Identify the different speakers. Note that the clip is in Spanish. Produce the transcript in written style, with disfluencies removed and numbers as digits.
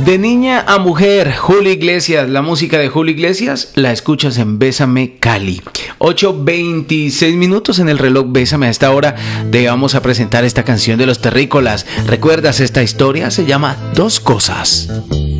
Speaker 1: De niña a mujer, Julio Iglesias, la música de Julio Iglesias la escuchas en Bésame Cali. 8:26 minutos en el reloj Bésame. A esta hora te vamos a presentar esta canción de Los Terrícolas. ¿Recuerdas esta historia? Se llama Dos Cosas.